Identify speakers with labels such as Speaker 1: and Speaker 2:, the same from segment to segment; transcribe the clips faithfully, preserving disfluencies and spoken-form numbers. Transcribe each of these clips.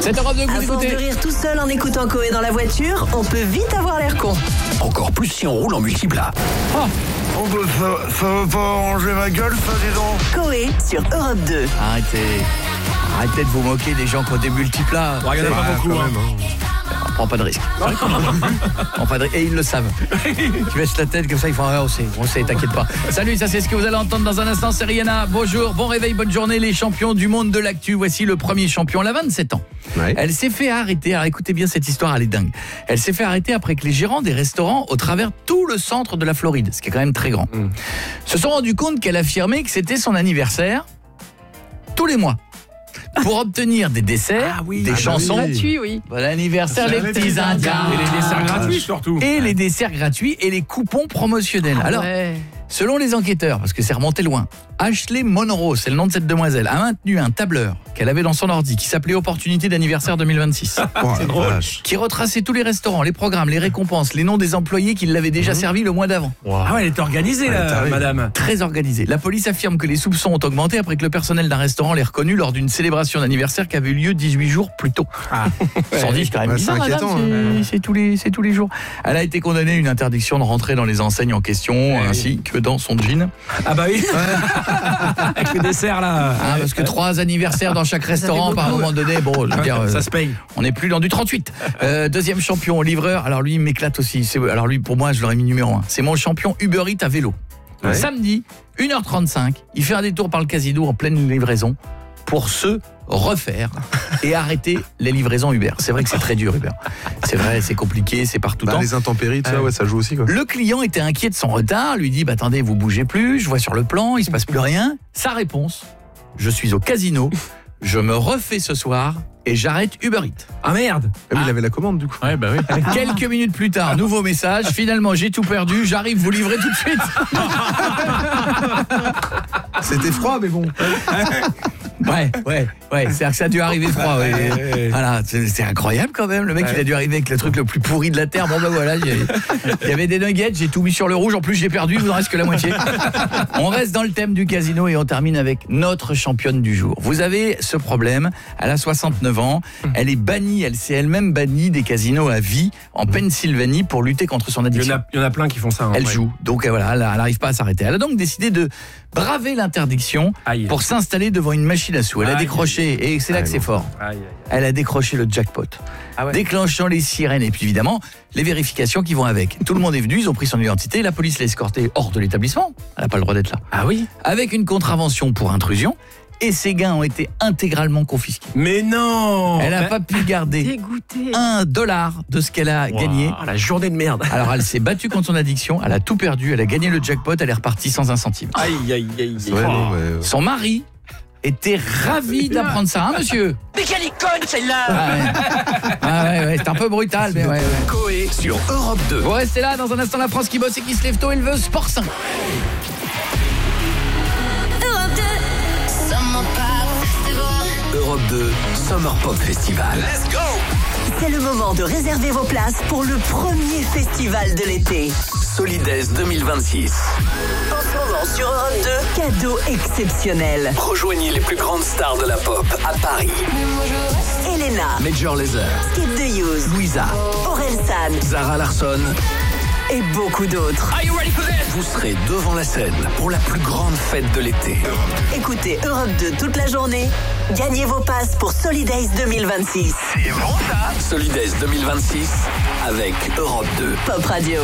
Speaker 1: C'est Europe deux que vous
Speaker 2: À force
Speaker 1: écoutez.
Speaker 2: de rire tout seul en écoutant Coé dans la voiture, on peut vite avoir l'air con.
Speaker 3: Encore plus si on roule en multiplat.
Speaker 1: Oh,
Speaker 4: Oh bah ça, ça va pas arranger ma gueule, ça, dis donc.
Speaker 2: Coé sur Europe deux.
Speaker 1: arrêtez. Arrêtez de vous moquer des gens qui ont des multiplats.
Speaker 5: Regardez pas
Speaker 4: Ouais,
Speaker 5: beaucoup.
Speaker 4: quand
Speaker 5: Hein.
Speaker 4: même, hein.
Speaker 1: On prend pas de risque. On prend pas de risque. Et ils le savent. Tu baisses la tête comme ça, ils font ah, on sait, on sait, t'inquiète pas. Salut, ça c'est ce que vous allez entendre dans un instant, c'est Rihanna. Bonjour, bon réveil, bonne journée les champions du monde de l'actu. Voici le premier champion, elle a vingt-sept ans.
Speaker 4: Ouais.
Speaker 1: Elle s'est fait arrêter, alors écoutez bien cette histoire, elle est dingue. Elle s'est fait arrêter après que les gérants des restaurants au travers tout le centre de la Floride, ce qui est quand même très grand,
Speaker 4: Mm.
Speaker 1: se sont rendus compte qu'elle affirmait que c'était son anniversaire tous les mois. Pour obtenir des desserts,
Speaker 5: Ah oui.
Speaker 1: des
Speaker 5: Ah bah
Speaker 1: chansons.
Speaker 4: oui.
Speaker 6: Gratuit, oui.
Speaker 1: Bon anniversaire les
Speaker 4: C'est
Speaker 1: petits Indiens.
Speaker 5: Et les desserts gratuits surtout.
Speaker 1: Et les desserts gratuits et les coupons promotionnels.
Speaker 6: Ah
Speaker 1: Alors,
Speaker 6: ouais.
Speaker 1: selon les enquêteurs, parce que c'est remonté loin, Ashley Monroe, c'est le nom de cette demoiselle, a maintenu un tableur qu'elle avait dans son ordi qui s'appelait Opportunité d'anniversaire deux mille vingt-six.
Speaker 4: Oh, la vache.
Speaker 1: Qui retraçait tous les restaurants, les programmes, les récompenses, les noms des employés qui l'avaient déjà servi le mois d'avant.
Speaker 5: Ah ouais, elle est organisée
Speaker 4: Ouais,
Speaker 5: là,
Speaker 4: t'arrives.
Speaker 5: madame.
Speaker 1: Très organisé. La police affirme que les soupçons ont augmenté après que le personnel d'un restaurant l'ait reconnu lors d'une célébration d'anniversaire qui avait eu lieu dix-huit jours plus tôt.
Speaker 5: Ah.
Speaker 1: Sans dire, c'est quand même
Speaker 4: Ouais, c'est
Speaker 1: bizarre, madame,
Speaker 4: inquiétant,
Speaker 1: c'est- c'est tous les c'est tous les jours. Elle a été condamnée à une interdiction de rentrer dans les enseignes en question
Speaker 5: oui.
Speaker 1: ainsi que dans son jean.
Speaker 5: Ah bah oui. Avec le dessert là.
Speaker 1: Ah, parce que trois anniversaires dans chaque restaurant par un moment donné, bon, je veux dire, euh,
Speaker 5: Ça se paye.
Speaker 1: on n'est plus dans du trente-huit. Euh, deuxième champion, livreur. Alors lui, il m'éclate aussi. C'est- Alors lui, pour moi, je l'aurais mis numéro un. C'est mon champion Uber Eats à vélo.
Speaker 4: Ouais.
Speaker 1: Samedi, une heure trente-cinq, il fait un détour par le casino en pleine livraison pour se refaire et arrêter les livraisons Uber. C'est vrai que c'est très dur Uber. C'est vrai, c'est compliqué, c'est partout
Speaker 4: Bah,
Speaker 1: temps.
Speaker 4: les intempéries, tout ça, ouais, ça joue aussi, quoi.
Speaker 1: Le client était inquiet de son retard, lui dit bah attendez, vous bougez plus, je vois sur le plan, il se passe plus rien. Sa réponse, je suis au casino, je me refais ce soir et j'arrête Uber Eats.
Speaker 5: Ah merde.
Speaker 4: Ah, mais il avait la commande, du coup.
Speaker 5: Ouais bah oui.
Speaker 1: Quelques minutes plus tard, nouveau message, finalement j'ai tout perdu, j'arrive vous livrer tout de suite.
Speaker 4: C'était froid, mais bon.
Speaker 1: Ouais, ouais, ouais, c'est-à-dire que ça a dû arriver froid. Ouais.
Speaker 5: Ouais.
Speaker 1: Voilà, c'est c'est incroyable quand même. Le mec, il a dû arriver avec le truc le plus pourri de la terre. Bon ben voilà, il y avait- il y avait des nuggets, j'ai tout mis sur le rouge. En plus, j'ai perdu, il vous en reste que la moitié. On reste dans le thème du casino et on termine avec notre championne du jour. Vous avez ce problème, elle a soixante-neuf ans, elle est bannie, elle s'est elle-même bannie des casinos à vie en Pennsylvanie pour lutter contre son
Speaker 5: Il y,
Speaker 1: addiction.
Speaker 5: en a, il y en a plein qui font ça. Hein,
Speaker 1: Elle
Speaker 5: ouais.
Speaker 1: joue, donc euh, voilà, elle n'arrive pas à s'arrêter. Elle a donc décidé de braver l'interdiction
Speaker 5: Aïe.
Speaker 1: pour s'installer devant une machine à sous. Elle a
Speaker 5: Aïe,
Speaker 1: décroché, et c'est là
Speaker 4: aïe.
Speaker 1: que c'est fort,
Speaker 5: Aïe, aïe.
Speaker 1: elle a décroché le jackpot,
Speaker 5: Ah ouais.
Speaker 1: déclenchant les sirènes et puis évidemment les vérifications qui vont avec. Tout le monde est venu, ils ont pris son identité, la police l'a escorté hors de l'établissement, elle n'a pas le droit d'être là,
Speaker 5: Ah oui.
Speaker 1: avec une contravention pour intrusion, et ses gains ont été intégralement confisqués.
Speaker 5: Mais non.
Speaker 1: Elle n'a
Speaker 5: Bah,
Speaker 1: pas pu garder
Speaker 6: Dégoûté.
Speaker 1: un dollar de ce qu'elle a
Speaker 5: wow,
Speaker 1: gagné.
Speaker 5: La journée de merde.
Speaker 1: Alors elle s'est battue contre son addiction, elle a tout perdu, elle a gagné le jackpot, elle est repartie sans un centime.
Speaker 5: Aïe aïe aïe.
Speaker 4: Ouais, non, mais...
Speaker 1: Son mari était ravi d'apprendre ça, hein monsieur?
Speaker 3: Mais quelle icône celle-là!
Speaker 1: Ah ouais, ah ouais, ouais, c'est un peu brutal, mais ouais, ouais.
Speaker 3: Coé sur Europe deux.
Speaker 1: Vous restez là, dans un instant, la France qui bosse et qui se lève tôt, elle veut Sport cinq.
Speaker 3: Europe deux, Summer Pop Festival. Let's go!
Speaker 2: C'est le moment de réserver vos places pour le premier festival de l'été.
Speaker 3: Solidays deux mille vingt-six.
Speaker 2: En ce moment sur Europe deux, cadeau exceptionnel.
Speaker 3: Rejoignez les plus grandes stars de la pop à Paris.
Speaker 2: Elena,
Speaker 3: Major Lazer,
Speaker 2: Skip the Use,
Speaker 3: Louisa,
Speaker 2: Orelsan
Speaker 3: Zara Larsson.
Speaker 2: et beaucoup d'autres.
Speaker 3: Vous serez devant la scène pour la plus grande fête de l'été.
Speaker 2: Écoutez Europe deux toute la journée. Gagnez vos passes pour Solidays deux mille vingt-six.
Speaker 3: C'est bon ça! Solidays deux mille vingt-six avec Europe deux.
Speaker 2: Pop Radio.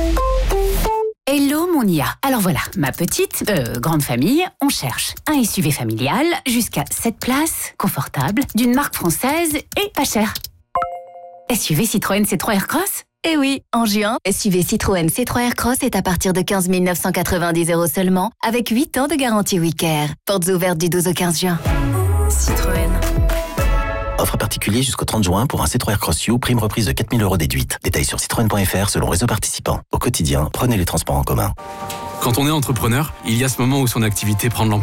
Speaker 7: Hello mon I A. Alors voilà, ma petite, euh, grande famille, on cherche un S U V familial jusqu'à sept places, confortable, d'une marque française et pas cher. S U V Citroën C trois Aircross ? Eh oui, en juin, S U V Citroën C trois Aircross est à partir de quinze mille neuf cent quatre-vingt-dix euros seulement, avec huit ans de garantie WeCare. Portes ouvertes du douze au quinze juin.
Speaker 2: Citroën.
Speaker 8: Offre particulier jusqu'au trente juin pour un C trois Aircross U, prime reprise de quatre mille euros déduite. Détails sur citroën point f r selon réseau participant. Au quotidien, prenez les transports en commun.
Speaker 9: Quand on est entrepreneur, il y a ce moment où son activité prend de l'ampleur.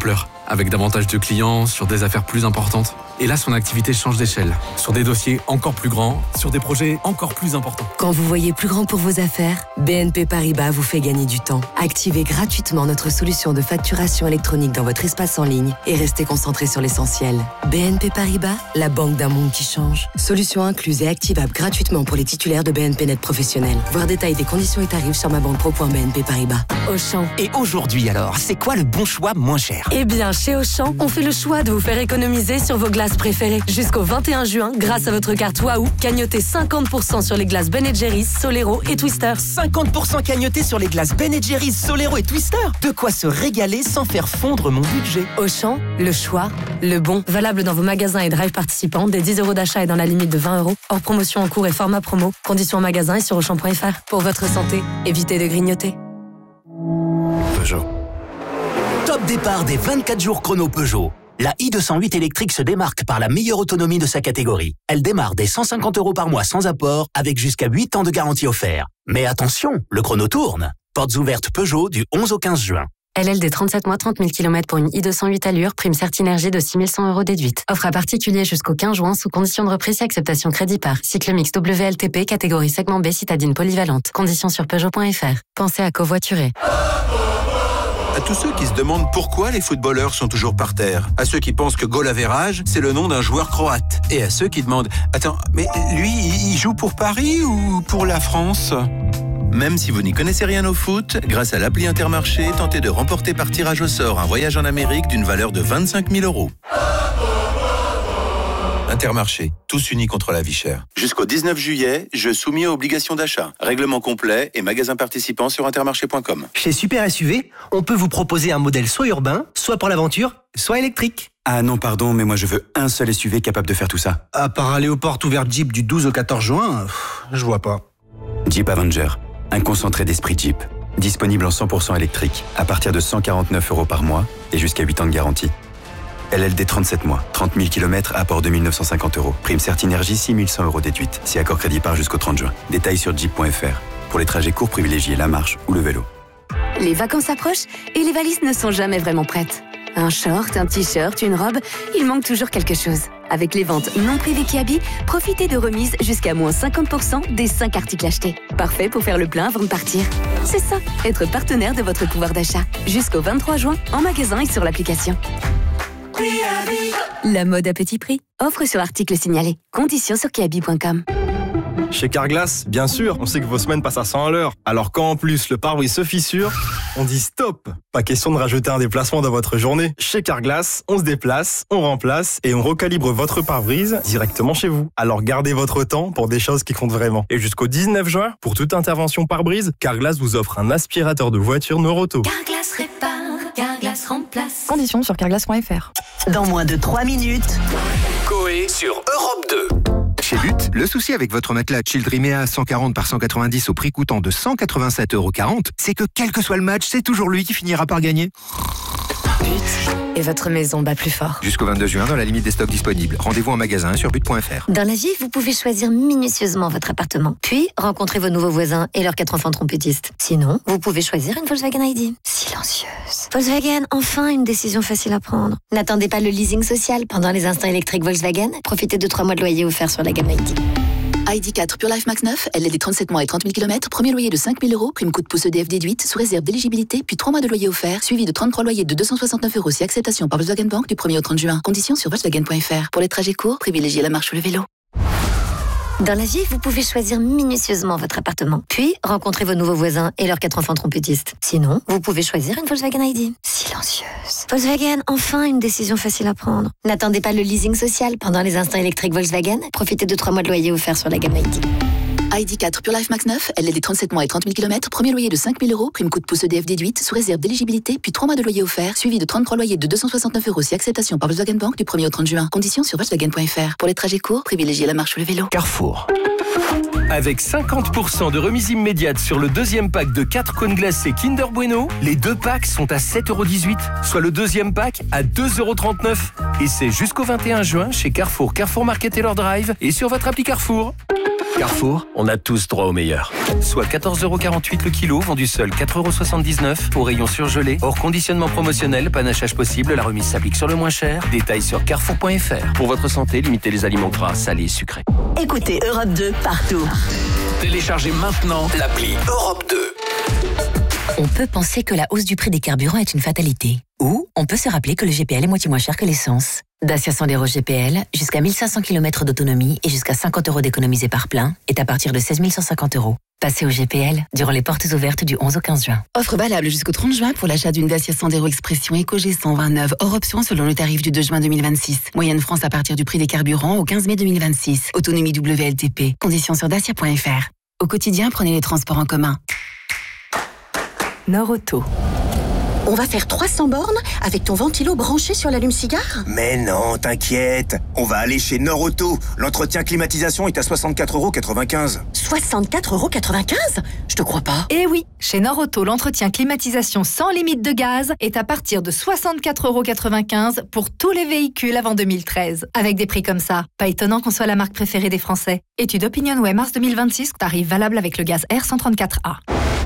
Speaker 5: avec davantage de clients, sur des affaires plus importantes. Et là, son activité change d'échelle, sur des dossiers encore plus grands, sur des projets encore plus importants.
Speaker 6: Quand vous voyez plus grand pour vos affaires, B N P Paribas vous fait gagner du temps. Activez gratuitement notre solution de facturation électronique dans votre espace en ligne et restez concentré sur l'essentiel. B N P Paribas, la banque d'un monde qui change. Solution incluse et activable gratuitement pour les titulaires de B N P Net professionnels. Voir détail des conditions et tarifs sur ma banque pro point b n p paribas. Auchan.
Speaker 9: Et aujourd'hui alors, c'est quoi le bon choix moins cher?
Speaker 6: Eh bien, chez Auchan, on fait le choix de vous faire économiser sur vos glaces préférées. Jusqu'au vingt et un juin, grâce à votre carte Waouh, cagnotez cinquante pour cent sur les glaces Ben and Jerry's, Solero et Twister.
Speaker 9: cinquante pour cent cagnoté sur les glaces Ben and Jerry's, Solero et Twister. De quoi se régaler sans faire fondre mon budget.
Speaker 6: Auchan, le choix, le bon. Valable dans vos magasins et drive participants, des dix euros d'achat et dans la limite de vingt euros. Hors promotion en cours et format promo. Conditions en magasin et sur auchan point f r. Pour votre santé, évitez de grignoter.
Speaker 8: Peugeot. Top départ des vingt-quatre jours chrono Peugeot. La i deux cent huit électrique se démarque par la meilleure autonomie de sa catégorie. Elle démarre dès cent cinquante euros par mois sans apport, avec jusqu'à huit ans de garantie offert. Mais attention, le chrono tourne. Portes ouvertes Peugeot du onze au quinze juin.
Speaker 6: L L D trente-sept mois, trente mille kilomètres pour une i deux cent huit allure, prime Certinergie de six mille cent euros déduite. Offre à particulier jusqu'au quinze juin sous condition de reprise et acceptation crédit par. Cycle mix W L T P, catégorie segment B, citadine polyvalente. Conditions sur peugeot point f r. Pensez à covoiturer.
Speaker 10: À tous ceux qui se demandent pourquoi les footballeurs sont toujours par terre. À ceux qui pensent que goal average, c'est le nom d'un joueur croate. Et à ceux qui demandent « Attends, mais lui, il joue pour Paris ou pour la France ?» Même si vous n'y connaissez rien au foot, grâce à l'appli Intermarché, tentez de remporter par tirage au sort un voyage en Amérique d'une valeur de vingt-cinq mille euros. Intermarché, tous unis contre la vie chère. Jusqu'au dix-neuf juillet, jeu soumis à obligation d'achat. Règlement complet et magasin participant sur intermarché point com.
Speaker 9: Chez Super S U V, on peut vous proposer un modèle soit urbain, soit pour l'aventure, soit électrique.
Speaker 11: Ah non, pardon, mais moi je veux un seul S U V capable de faire tout ça.
Speaker 12: À part aller aux portes ouvertes Jeep du douze au quatorze juin, pff, je vois pas.
Speaker 11: Jeep Avenger, un concentré d'esprit Jeep. Disponible en cent pour cent électrique, à partir de cent quarante-neuf euros par mois et jusqu'à huit ans de garantie. L L D trente-sept mois, trente mille kilomètres, apport deux mille neuf cent cinquante euros. Prime Certinergie, six mille cent euros déduite. Si accord crédit par jusqu'au trente juin. Détails sur jeep point f r. Pour les trajets courts, privilégiez la marche ou le vélo.
Speaker 13: Les vacances approchent et les valises ne sont jamais vraiment prêtes. Un short, un t-shirt, une robe, il manque toujours quelque chose. Avec les ventes non privées Kiabi, profitez de remises jusqu'à moins cinquante pour cent des cinq articles achetés. Parfait pour faire le plein avant de partir. C'est ça, être partenaire de votre pouvoir d'achat. Jusqu'au vingt-trois juin, en magasin et sur l'application. La mode à petit prix. Offre sur article signalé. Conditions sur kiabi point com.
Speaker 14: Chez Carglass, bien sûr, on sait que vos semaines passent à cent à l'heure. Alors quand en plus le pare-brise se fissure, on dit stop. Pas question de rajouter un déplacement dans votre journée. Chez Carglass, on se déplace, on remplace et on recalibre votre pare-brise directement chez vous. Alors gardez votre temps pour des choses qui comptent vraiment. Et jusqu'au dix-neuf juin, pour toute intervention pare-brise, Carglass vous offre un aspirateur de voiture Noroto.
Speaker 13: Carglass répare, Carglass remplace.
Speaker 6: Conditions sur carglass point f r.
Speaker 2: Dans moins de trois minutes.
Speaker 3: Coé sur Europe deux.
Speaker 15: Chez But, le souci avec votre matelas Childrimea cent quarante par cent quatre-vingt-dix au prix coûtant de cent quatre-vingt-sept euros quarante, c'est que quel que soit le match, c'est toujours lui qui finira par gagner.
Speaker 6: But. Et votre maison bat plus fort.
Speaker 15: Jusqu'au vingt-deux juin, dans la limite des stocks disponibles. Rendez-vous en magasin sur but point f r.
Speaker 16: Dans la vie, vous pouvez choisir minutieusement votre appartement. Puis, rencontrer vos nouveaux voisins et leurs quatre enfants trompettistes. Sinon, vous pouvez choisir une Volkswagen I D. Silencieuse. Volkswagen, enfin une décision facile à prendre. N'attendez pas le leasing social pendant les instants électriques Volkswagen. Profitez de trois mois de loyer offerts sur la gamme I D.
Speaker 17: I D quatre Pure Life Max neuf, L L D trente-sept mois et trente mille kilomètres, premier loyer de cinq mille euros, prime coup de pouce E D F déduite, sous réserve d'éligibilité, puis trois mois de loyer offert, suivi de trente-trois loyers de deux cent soixante-neuf euros si acceptation par Volkswagen Bank du premier au trente juin. Conditions sur volkswagen point f r. Pour les trajets courts, privilégiez la marche ou le vélo.
Speaker 16: Dans la vie, vous pouvez choisir minutieusement votre appartement. Puis, rencontrer vos nouveaux voisins et leurs quatre enfants trompettistes. Sinon, vous pouvez choisir une Volkswagen I D. Silencieuse. Volkswagen, enfin une décision facile à prendre. N'attendez pas le leasing social pendant les instants électriques Volkswagen. Profitez de trois mois de loyer offerts sur la gamme I D.
Speaker 17: I D quatre Pure Life Max neuf, L L D trente-sept mois et trente mille kilomètres, premier loyer de cinq mille euros, prime coup de pouce E D F déduite, sous réserve d'éligibilité, puis trois mois de loyer offert, suivi de trente-trois loyers de deux cent soixante-neuf euros si acceptation par Volkswagen Bank du premier au trente juin. Conditions sur volkswagen point f r. Pour les trajets courts, privilégiez la marche ou le vélo.
Speaker 8: Carrefour.
Speaker 18: Avec cinquante pour cent de remise immédiate sur le deuxième pack de quatre cônes glacés Kinder Bueno, les deux packs sont à sept euros dix-huit, soit le deuxième pack à deux euros trente-neuf. Et c'est jusqu'au vingt et un juin chez Carrefour, Carrefour Market et leur Drive et sur votre appli Carrefour. Carrefour, on a tous droit au meilleur. Soit quatorze euros quarante-huit le kilo, vendu seul quatre euros soixante-dix-neuf, au rayon surgelé, hors conditionnement promotionnel, panachage possible, la remise s'applique sur le moins cher. Détails sur carrefour point f r. Pour votre santé, limitez les aliments gras, salés et sucrés.
Speaker 2: Écoutez Europe deux partout.
Speaker 3: Téléchargez maintenant l'appli Europe deux.
Speaker 19: On peut penser que la hausse du prix des carburants est une fatalité. Ou on peut se rappeler que le G P L est moitié moins cher que l'essence. Dacia Sandero G P L, jusqu'à mille cinq cents kilomètres d'autonomie et jusqu'à cinquante euros d'économisés par plein, est à partir de seize mille cent cinquante euros. Passez au G P L durant les portes ouvertes du onze au quinze juin.
Speaker 17: Offre valable jusqu'au trente juin pour l'achat d'une Dacia Sandero Expression Eco G cent vingt-neuf, hors option selon le tarif du deux juin deux mille vingt-six. Moyenne France à partir du prix des carburants au quinze mai deux mille vingt-six. Autonomie W L T P. Conditions sur dacia point f r. Au quotidien, prenez les transports en commun.
Speaker 19: Norauto.
Speaker 20: On va faire trois cents bornes avec ton ventilo branché sur l'allume-cigare ?
Speaker 21: Mais non, t'inquiète. On va aller chez Norauto. L'entretien climatisation est à soixante-quatre euros quatre-vingt-quinze.
Speaker 20: soixante-quatre euros quatre-vingt-quinze ? Je te crois pas.
Speaker 22: Eh oui, chez Norauto, l'entretien climatisation sans limite de gaz est à partir de soixante-quatre euros quatre-vingt-quinze pour tous les véhicules avant deux mille treize. Avec des prix comme ça, pas étonnant qu'on soit la marque préférée des Français. Étude Opinionway mars deux mille vingt-six, tarif valable avec le gaz R cent trente-quatre A.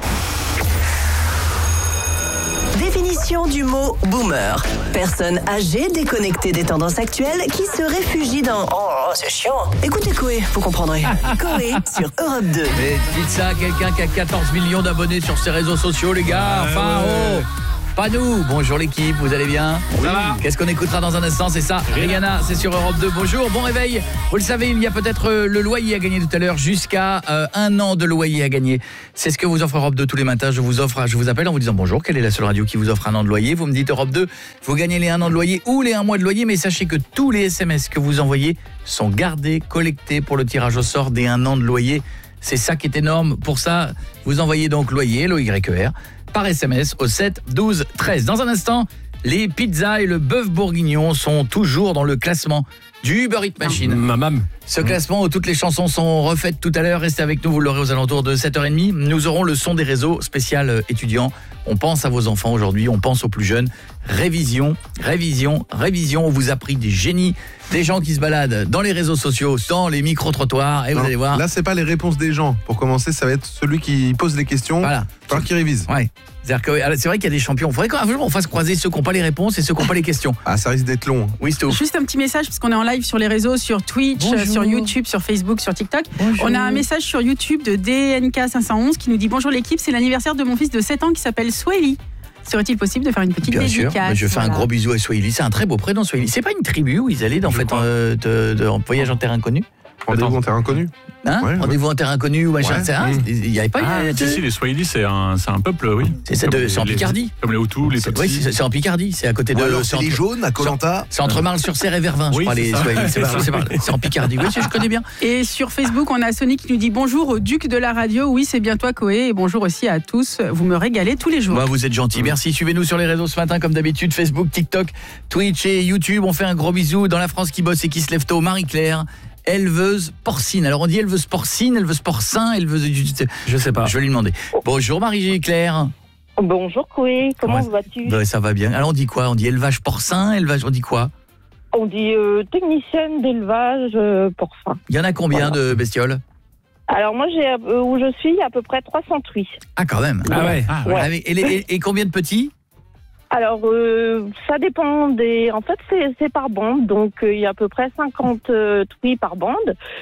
Speaker 2: Définition du mot boomer. Personne âgée, déconnectée des tendances actuelles, qui se réfugie dans « Oh, c'est chiant ». Écoutez Koé, vous comprendrez. Koé sur Europe deux.
Speaker 1: Mais dites ça à quelqu'un qui a quatorze millions d'abonnés sur ses réseaux sociaux, les gars. Enfin, oh, pas nous. Bonjour l'équipe, vous allez bien ? Ça va ? Qu'est-ce qu'on écoutera dans un instant ? C'est ça, Rihanna, c'est sur Europe deux. Bonjour, bon réveil. Vous le savez, il y a peut-être euh, le loyer à gagner tout à l'heure, jusqu'à euh, un an de loyer à gagner. C'est ce que vous offre Europe deux tous les matins. Je vous offre, je vous appelle en vous disant bonjour, quelle est la seule radio qui vous offre un an de loyer ? Vous me dites Europe deux, vous gagnez les un an de loyer ou les un mois de loyer, mais sachez que tous les S M S que vous envoyez sont gardés, collectés pour le tirage au sort des un an de loyer. C'est ça qui est énorme. Pour ça, vous envoyez donc loyer, L O Y E R, par S M S au sept douze treize. Dans un instant, les pizzas et le bœuf bourguignon sont toujours dans le classement du Uber Eats Machine.
Speaker 5: Mamam.
Speaker 1: Ce classement où toutes les chansons sont refaites tout à l'heure. Restez avec nous, vous l'aurez aux alentours de sept heures trente. Nous aurons le son des réseaux spécial étudiants. On pense à vos enfants aujourd'hui, on pense aux plus jeunes. Révision, révision, révision. On vous a pris des génies, des gens qui se baladent dans les réseaux sociaux, dans les micro-trottoirs. Et
Speaker 23: non,
Speaker 1: vous allez voir.
Speaker 23: Là, c'est pas les réponses des gens. Pour commencer, ça va être celui qui pose les questions.
Speaker 1: Voilà.
Speaker 23: Alors qu'il révise.
Speaker 1: Ouais. C'est-à-dire que c'est vrai qu'il y a des champions. Il faudrait qu'un jour on fasse croiser ceux qui n'ont pas les réponses et ceux qui n'ont pas les questions.
Speaker 23: Ah, ça risque d'être long.
Speaker 1: Oui, c'est tout.
Speaker 24: Juste un petit message, parce qu'on est en live sur les réseaux, sur Twitch,
Speaker 1: Bonjour.
Speaker 24: sur YouTube, sur Facebook, sur TikTok.
Speaker 1: Bonjour.
Speaker 24: On a un message sur YouTube de D N K cinq cent onze qui nous dit « Bonjour l'équipe, c'est l'anniversaire de mon fils de sept ans qui s'appelle Swahili. Serait-il possible de faire une petite
Speaker 1: Bien
Speaker 24: dédicace ?»
Speaker 1: sûr, je fais
Speaker 24: voilà.
Speaker 1: un gros bisou à Swahili. C'est un très beau prénom, Swahili. C'est pas une tribu où ils allaient en fait euh, de, de, en voyage en terre inconnue.
Speaker 23: Rendez-vous en terre inconnue.
Speaker 1: Hein
Speaker 23: ouais,
Speaker 1: Rendez-vous
Speaker 23: ouais.
Speaker 1: en terre inconnue ou machin,
Speaker 23: Ouais.
Speaker 1: c'est hein,
Speaker 23: Mmh.
Speaker 1: il y avait pas
Speaker 25: Ah,
Speaker 1: une-
Speaker 25: si, si, les Swahili, c'est un, c'est un peuple, oui.
Speaker 1: C'est ça, de- c'est en
Speaker 25: les-
Speaker 1: Picardie.
Speaker 25: Comme les Hutus, les
Speaker 1: C'est-
Speaker 25: Tutsis.
Speaker 1: Oui, c'est c'est en Picardie, c'est à côté de
Speaker 23: Ou alors,
Speaker 1: c'est
Speaker 23: c'est les
Speaker 1: entre-
Speaker 23: jaunes à Koh-Lanta.
Speaker 1: C'est entre Marle-sur-Serre et Vervins, je
Speaker 25: Oui,
Speaker 1: crois
Speaker 25: c'est
Speaker 1: les
Speaker 25: ça.
Speaker 1: Swahili, c'est
Speaker 25: C'est
Speaker 1: pas-
Speaker 25: ça.
Speaker 1: c'est pas- c'est en Picardie. Oui, je connais bien.
Speaker 24: Et sur Facebook, on a Sonic qui nous dit « Bonjour au duc de la radio, oui c'est bien toi Koé, et bonjour aussi à tous, vous me régalez tous les jours.
Speaker 1: Bah, vous êtes gentils, merci. Suivez-nous sur les réseaux ce matin comme d'habitude, Facebook, TikTok, Twitch et YouTube. On fait un gros bisou dans la France qui bosse et qui se lève tôt. Marie-Claire, éleveuse porcine. Alors on dit éleveuse porcine, éleveuse porcin, éleveuse... Je sais pas. Je vais lui demander. Bonjour Marie-Claire.
Speaker 26: Bonjour Koé, comment
Speaker 1: Ouais.
Speaker 26: vas-tu?
Speaker 1: Bah, ça va bien. Alors on dit quoi? On dit élevage porcin, élevage, on dit quoi?
Speaker 26: On dit euh, technicienne d'élevage euh, porcin.
Speaker 1: Il y en a combien de bestioles?
Speaker 26: Alors moi, j'ai euh, où je suis, il y a à peu près trois cents truies.
Speaker 1: Ah quand même.
Speaker 26: Ah ouais.
Speaker 1: Ah,
Speaker 26: Ouais.
Speaker 1: Avec- Et, les- et- et combien de petits?
Speaker 26: Alors, euh, ça dépend des... En fait, c'est c'est par bande, donc euh, il y a à peu près cinquante euh, truies par bande,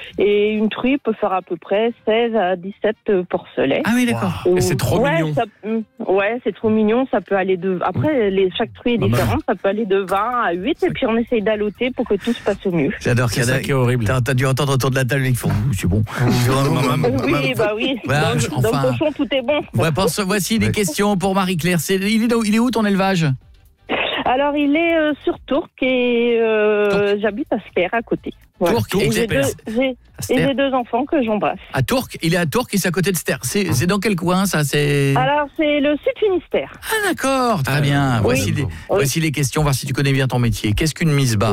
Speaker 26: et une truie peut faire à peu près seize à dix-sept euh, porcelets.
Speaker 1: Ah oui, d'accord.
Speaker 26: Ou-
Speaker 1: Et c'est trop
Speaker 26: ouais,
Speaker 1: mignon.
Speaker 26: ça- ouais, c'est trop mignon, ça peut aller de... Après, les, chaque truie est
Speaker 1: Maman.
Speaker 26: différente, ça peut aller de vingt à huit, et puis on essaye d'alloter pour que tout se passe au mieux.
Speaker 1: J'adore qu'il y en a-
Speaker 25: C'est ça qui est horrible.
Speaker 1: T'as t'as dû entendre autour de la table, ils font Ouh, c'est bon.
Speaker 26: Oui, bah oui,
Speaker 1: Voilà,
Speaker 26: dans,
Speaker 1: je-
Speaker 26: dans
Speaker 1: enfin-
Speaker 26: le cochon, tout est bon.
Speaker 1: Ouais, pense- voici les questions pour Marie-Claire. C'est- Il est, où- il est où ton élevage?
Speaker 26: Alors, il est euh, sur Tourc et euh, j'habite à Ster, à côté. Voilà.
Speaker 1: Tourc,
Speaker 26: et
Speaker 1: et
Speaker 26: j'ai
Speaker 1: Ster.
Speaker 26: deux, j'ai-
Speaker 1: Ster.
Speaker 26: et j'ai deux enfants que j'embrasse.
Speaker 1: À Tourc, il est à Tourc et c'est à côté de Ster. C'est c'est dans quel coin ça? C'est
Speaker 26: Alors, c'est le Sud Finistère.
Speaker 1: Ah d'accord, très bien. Voici, les, voici les questions, voir si tu connais bien ton métier. Qu'est-ce qu'une misbah?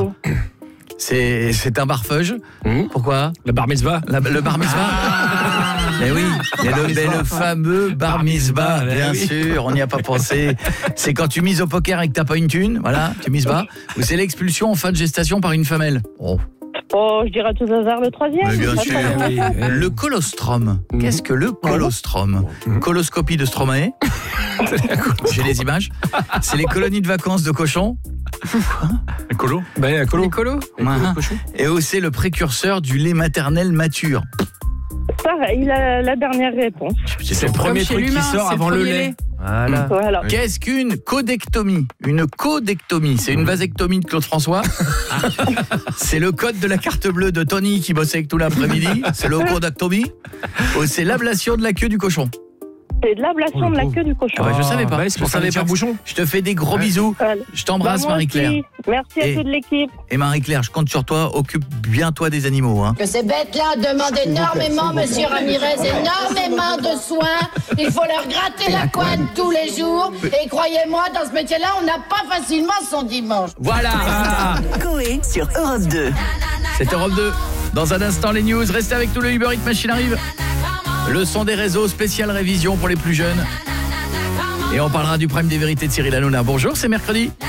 Speaker 1: C'est c'est un barfeuge. Pourquoi?
Speaker 25: Le bar mitzvah.
Speaker 1: La- Le bar mitzvah. Mais oui, mais le, mais le fameux bar mitzvah, bien
Speaker 25: oui.
Speaker 1: sûr, on n'y a pas pensé. C'est quand tu mises au poker et que t'as pas une thune, voilà, tu mises bas. Ou c'est l'expulsion en fin de gestation par une femelle. Oh.
Speaker 26: Oh, je dirais à tout hasard le troisième.
Speaker 1: Mais bien
Speaker 26: Ça,
Speaker 1: sûr.
Speaker 26: ça va.
Speaker 1: Oui, oui. Le colostrum. Qu'est-ce que le colostrum? Coloscopie de Stromae. J'ai les images. C'est les colonies de vacances de cochons.
Speaker 25: Les colos.
Speaker 4: Ben, les colos.
Speaker 24: Les colos.
Speaker 1: Ah. Et aussi le précurseur du lait maternel mature.
Speaker 26: Pareil, la, la dernière réponse.
Speaker 4: C'est le premier
Speaker 24: chez
Speaker 4: truc qui
Speaker 24: l'humain,
Speaker 4: sort
Speaker 24: c'est
Speaker 4: avant
Speaker 24: le
Speaker 4: le
Speaker 24: premier
Speaker 4: lait.
Speaker 24: lait.
Speaker 4: Voilà.
Speaker 26: Voilà.
Speaker 1: Qu'est-ce qu'une codectomie? Une codectomie, c'est une vasectomie de Claude François. C'est le code de la carte bleue de Tony qui bossait avec tout l'après-midi. C'est le codectomie. Ou c'est l'ablation de la queue du cochon?
Speaker 26: C'est de l'ablation de la queue du cochon.
Speaker 1: Ah ouais, je savais pas.
Speaker 4: Bah, est-ce
Speaker 1: Je
Speaker 4: qu'on
Speaker 1: savais
Speaker 4: savait
Speaker 1: pas.
Speaker 4: pas bouchon?
Speaker 1: Je te fais des gros bisous.
Speaker 26: Voilà.
Speaker 1: Je t'embrasse,
Speaker 26: Bah, moi
Speaker 1: Marie-Claire.
Speaker 26: aussi. Merci à
Speaker 1: Et-
Speaker 26: toute l'équipe.
Speaker 1: Et Marie-Claire, je compte sur toi. Occupe bien toi des animaux. Hein.
Speaker 7: Que ces bêtes-là demandent énormément, monsieur Ramirez, énormément de soins. Il faut leur gratter la couenne tous les jours. Et croyez-moi, dans ce métier-là, on n'a pas facilement son dimanche.
Speaker 1: Voilà.
Speaker 2: Coé sur Europe deux.
Speaker 1: C'est Europe deux. Dans un instant, les news. Restez avec nous, le Uber Eats Machine arrive. Le son des réseaux, spéciale révision pour les plus jeunes. Et on parlera du Prime des vérités de Cyril Hanouna. Bonjour, c'est mercredi.